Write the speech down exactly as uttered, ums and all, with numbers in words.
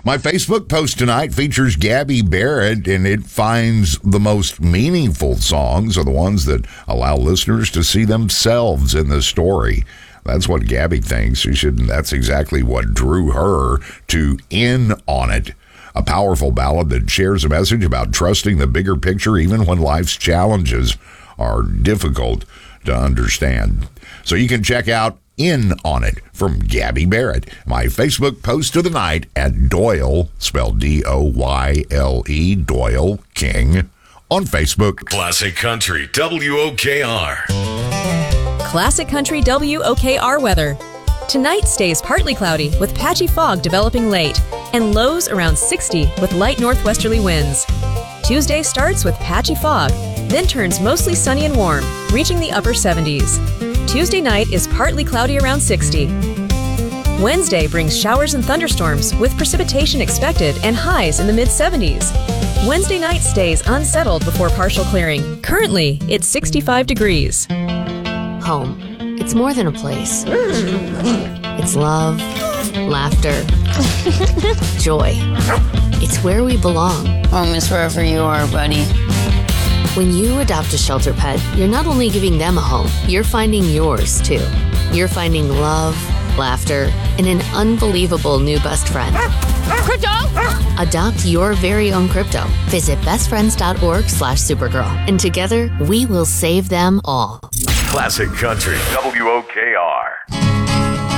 My Facebook post tonight features Gabby Barrett, and it finds the most meaningful songs are the ones that allow listeners to see themselves in the story. That's what Gabby thinks. She should. That's exactly what drew her to In On It, a powerful ballad that shares a message about trusting the bigger picture even when life's challenges are difficult to understand. So you can check out In On It from Gabby Barrett. My Facebook post of the night at Doyle, spelled D O Y L E, Doyle King, on Facebook. Classic Country W O K R. Classic Country W O K R weather. Tonight stays partly cloudy with patchy fog developing late and lows around sixty with light northwesterly winds. Tuesday starts with patchy fog, then turns mostly sunny and warm, reaching the upper seventies. Tuesday night is partly cloudy around sixty. Wednesday brings showers and thunderstorms with precipitation expected and highs in the mid-seventies. Wednesday night stays unsettled before partial clearing. Currently, it's sixty-five degrees. Home. It's more than a place. It's love, laughter, joy. It's where we belong. Home is wherever you are, buddy. When you adopt a shelter pet, you're not only giving them a home, you're finding yours, too. You're finding love, laughter, and an unbelievable new best friend. Crypto! Adopt your very own crypto. Visit bestfriends.org slash Supergirl. And together, we will save them all. Classic Country W O K R.